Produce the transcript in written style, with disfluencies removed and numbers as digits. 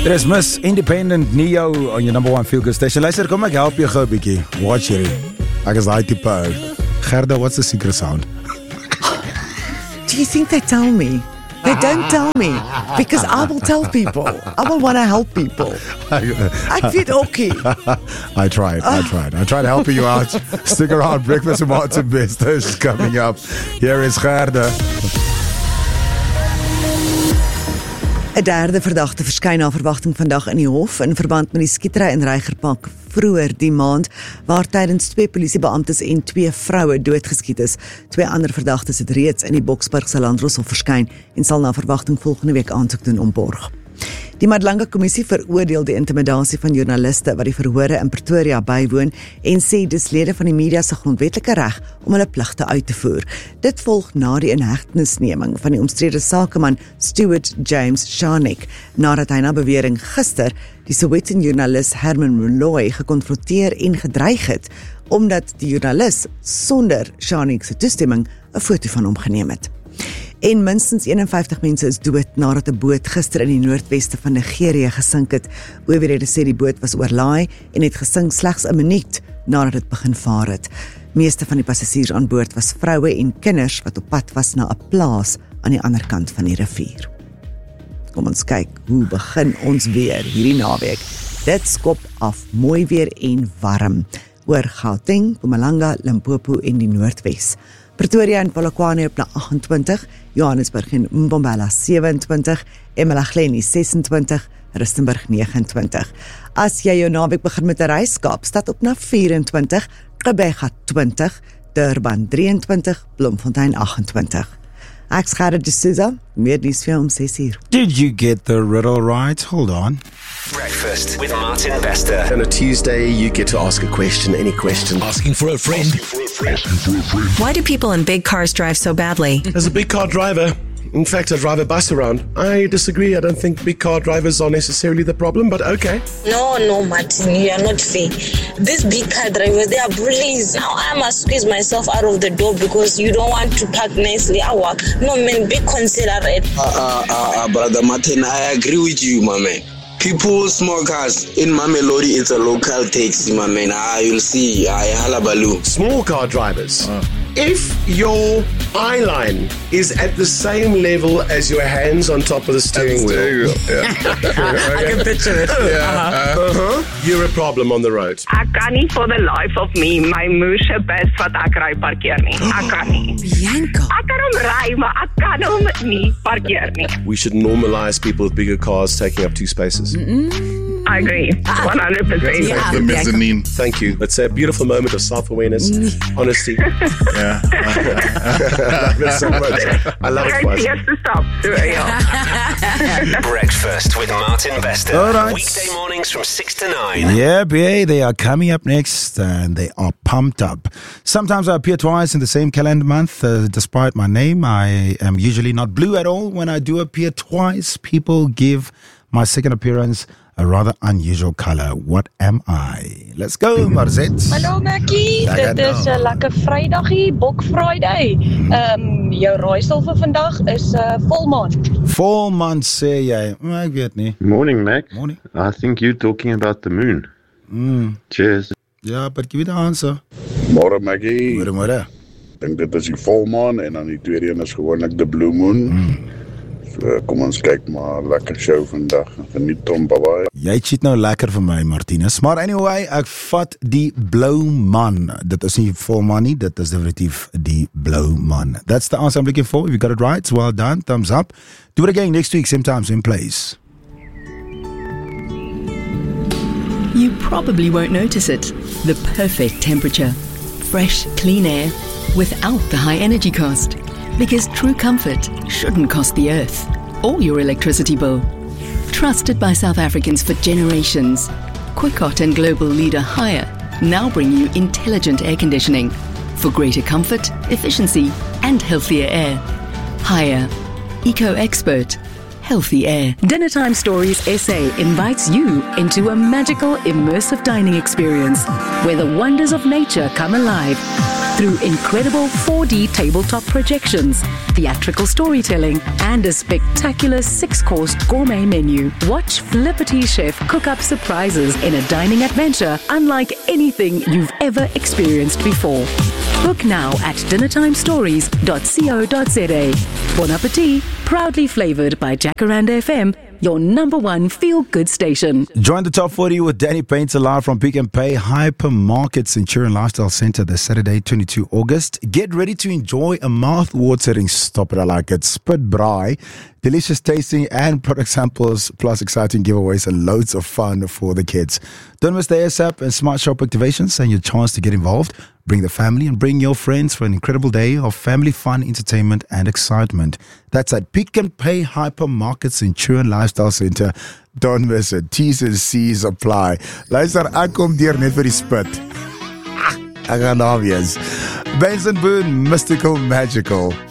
Dit is Miss Independent Neo on your number one feel-good station. Luister, kom ek help jou gou 'n bietjie. Watch hierdie. Ek is daai tipe ou. Gerda, what's the secret sound? Do you think they tell me? They don't tell me because I will tell people. I will want to help people. I feel okay. I tried helping you out. Stick around. Breakfast with Martin Bester is coming up. Here is Gerda. 'n derde verdagte verskyn na verwagting vandag in die hof in verband met die skietery in Reigerpark vroeër die maand, waar tydens 2 polisiebeamptes en 2 vroue doodgeskiet is. 2 ander verdagtes het reeds in die Boksburgse Landdroshof verskyn en sal na verwagting volgende week aansoek doen om borg. Die Madlanga Kommissie veroordeel die intimidasie van joernaliste wat die verhore in Pretoria bywoon en sê dis lede van die media se grondwetlike reg om hulle pligte uit te voer. Dit volg na die inhegtenisneming van die omstrede sakeman Stuart James Sharnick, nadat hy na bewering gister die Sowetan-joernalis Herman Molloy gekonfronteer en gedreig het, omdat die joernalis sonder Sharnick se toestemming 'n foto van hom geneem het. En minstens 51 mense is dood nadat 'n boot gister in die noordweste van Nigerië gesink het. Owerhede sê die boot was oorlaai en het gesink slegs 'n minuut nadat dit begin vaar het. Meeste van die passasiers aan boord was vroue en kinders wat op pad was na 'n plaas aan die ander kant van die rivier. Kom ons kyk, hoe begin ons weer hierdie naweek? Dit skop af mooi weer en warm oor Gauteng, Mpumalanga, Limpopo en die Noordwes. Pretoria en Polokwane op na 28, Johannesburg en Mbombela 27, eMalahleni 26, Rustenburg 29. As jy jou naweek begin met 'n reis, Kaapstad op na 24, Gqeberha 20, Durban 23, Bloemfontein 28. Ek's Gerda de Souza, meer nuus vir om 6uur. Did you get the riddle right? Hold on. Breakfast with Martin Bester. On a Tuesday, you get to ask a question, any question. Asking for a friend. Why do people in big cars drive so badly? As a big car driver, in fact, I drive a bus around. I disagree. I don't think big car drivers are necessarily the problem, but okay. No, Martin, you are not fair. These big car drivers, they are bullies. Now I must squeeze myself out of the door because you don't want to park nicely. No, man, be considerate. Brother Martin, I agree with you, my man. People, small cars, in Mamelodi, it's a local taxi, my man. You'll see, halabaloo. Small car drivers. If your eye line is at the same level as your hands on top of the steering wheel, I can picture it. you're a problem on the road. Ek kan nie for the life of me my moes bes wat ek ry parkeer nie. Ek kan nie. Bianca. Ek kan hom ry, maar ek kan hom nie parkeer nie. We should normalize people with bigger cars taking up 2 spaces. I agree. 100%. Yeah. The mezzanine. Thank you. It's a beautiful moment of self-awareness, honesty. Yeah. I love it so much. I love it. He has to stop. Breakfast with Martin Bester. All right. Weekday mornings from 6 to 9. Yeah, BA, they are coming up next and they are pumped up. Sometimes I appear twice in the same calendar month. Despite my name, I am usually not blue at all. When I do appear twice, people give my second appearance a rather unusual color. What am I? Let's go, Marzet. Hallo Mackie, dit is 'n lekker Vrydagie, Bok Friday. Jou raaisel vir vandag is volmaan. Volmaan sê jy. Ek weet nie. Morning, Mac. Morning. I think you're talking about the moon. Cheers. Ja, but give me the answer. Môre Maggie. Môre. Dink dit is die volmaan en dan die tweede een is gewoonlik die blue moon. So kom ons kyk maar, lekker show vandag. Geniet hom, bye-bye. Jy cheat nou lekker vir my, Martinus. Maar anyway, ek vat die blou man. Dit is nie volmaan nie, dit is definitief die blou man. That's the answer I'm looking for. If you got it right, well done, thumbs up. Do it again next week, same time, same place. You probably won't notice it. The perfect temperature. Fresh, clean air without the high energy cost. Because true comfort shouldn't cost the earth or your electricity bill. Trusted by South Africans for generations, Quickot and global leader Haier now bring you intelligent air conditioning for greater comfort, efficiency and healthier air. Haier, eco-expert, healthy air. Dinnertime Stories SA invites you into a magical, immersive dining experience where the wonders of nature come alive. through incredible 4D tabletop projections, theatrical storytelling, and a spectacular 6-course gourmet menu. Watch Flippity Chef cook up surprises in a dining adventure unlike anything you've ever experienced before. Book now at dinnertimestories.co.za. Bon appetit, proudly flavoured by Jacaranda FM, your number one feel-good station. Join the Top 40 with Danny Painter live from Pick n Pay Hypermarket Centurion Lifestyle Centre this Saturday, 22 August. Get ready to enjoy a mouth-watering, stop it, I like it, spit braai, delicious tasting and product samples, plus exciting giveaways and loads of fun for the kids. Don't miss the ASAP and Smart Shop activations and your chance to get involved. Bring the family and bring your friends for an incredible day of family fun, entertainment and excitement. That's at Pick n Pay Hypermarket Centurion Lifestyle Centre. Don't miss it. T's and C's apply. Luister, ek kom deur net vir die spit. Ek gaan daar wees. Benson Boone, Mystical Magical.